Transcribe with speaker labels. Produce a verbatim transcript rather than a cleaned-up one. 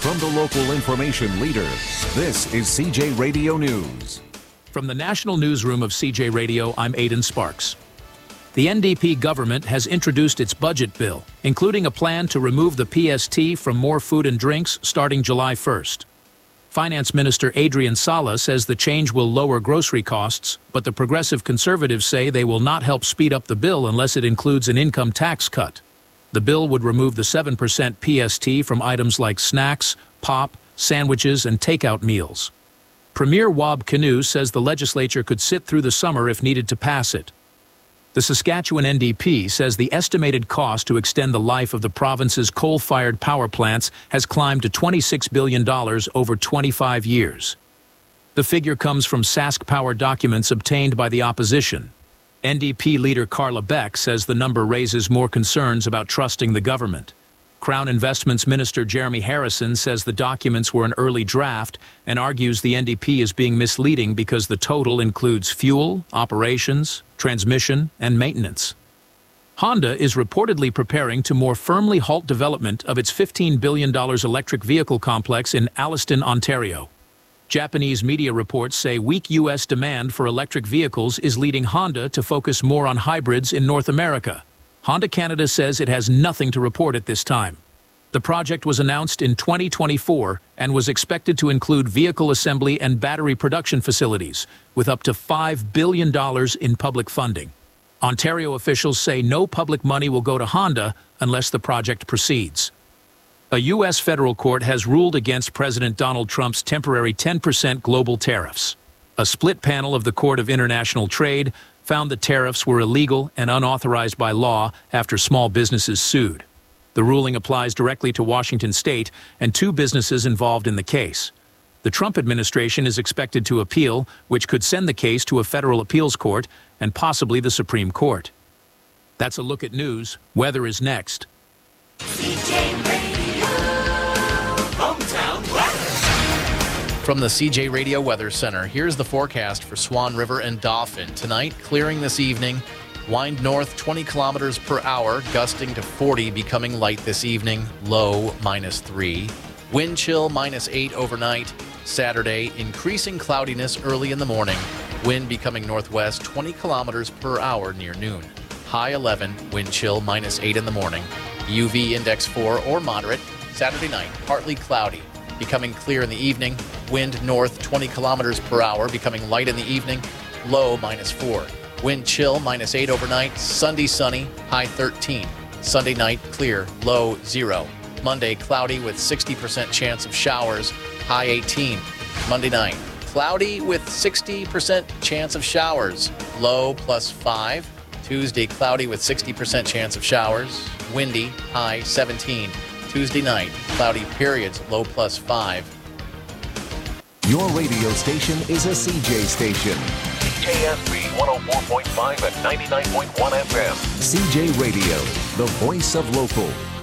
Speaker 1: From the local information leader, this is C J Radio News.
Speaker 2: From the National Newsroom of C J Radio, I'm Aidan Sparks. The N D P government has introduced its budget bill, including a plan to remove the P S T from more food and drinks starting July first. Finance Minister Adrian Sala says the change will lower grocery costs, but the Progressive Conservatives say they will not help speed up the bill unless it includes an income tax cut. The bill would remove the seven percent P S T from items like snacks, pop, sandwiches, and takeout meals. Premier Wab Kinew says the legislature could sit through the summer if needed to pass it. The Saskatchewan N D P says the estimated cost to extend the life of the province's coal-fired power plants has climbed to twenty-six billion dollars over twenty-five years. The figure comes from Sask Power documents obtained by the opposition. N D P leader Carla Beck says the number raises more concerns about trusting the government. Crown Investments Minister Jeremy Harrison says the documents were an early draft and argues the N D P is being misleading because the total includes fuel, operations, transmission, and maintenance. Honda is reportedly preparing to more firmly halt development of its fifteen billion dollars electric vehicle complex in Alliston, Ontario. Japanese media reports say weak U S demand for electric vehicles is leading Honda to focus more on hybrids in North America. Honda Canada says it has nothing to report at this time. The project was announced in twenty twenty-four and was expected to include vehicle assembly and battery production facilities, with up to five billion dollars in public funding. Ontario officials say no public money will go to Honda unless the project proceeds. A U S federal court has ruled against President Donald Trump's temporary ten percent global tariffs. A split panel of the Court of International Trade found the tariffs were illegal and unauthorized by law after small businesses sued. The ruling applies directly to Washington state and two businesses involved in the case. The Trump administration is expected to appeal, which could send the case to a federal appeals court and possibly the Supreme Court. That's a look at news. Weather is next.
Speaker 3: C J Radio, Hometown Weather.
Speaker 4: From the C J Radio Weather Center, here's the forecast for Swan River and Dauphin. Tonight, clearing this evening. Wind north twenty kilometers per hour, gusting to forty, becoming light this evening. Low minus three. Wind chill minus eight overnight. Saturday, increasing cloudiness early in the morning. Wind becoming northwest twenty kilometers per hour near noon. High eleven, wind chill minus eight in the morning. U V index four or moderate. Saturday night, partly cloudy. Becoming clear in the evening. Wind north twenty kilometers per hour, becoming light in the evening. Low minus four. Wind chill minus eight overnight. Sunday sunny, high thirteen. Sunday night clear, low zero. Monday cloudy with sixty percent chance of showers, high eighteen. Monday night cloudy with sixty percent chance of showers, low plus five. Tuesday cloudy with sixty percent chance of showers, windy, high seventeen. Tuesday night cloudy periods, low plus five.
Speaker 1: Your radio station is a C J station.
Speaker 5: C J S B one oh four point five and ninety-nine point one F M.
Speaker 1: C J Radio, the voice of local.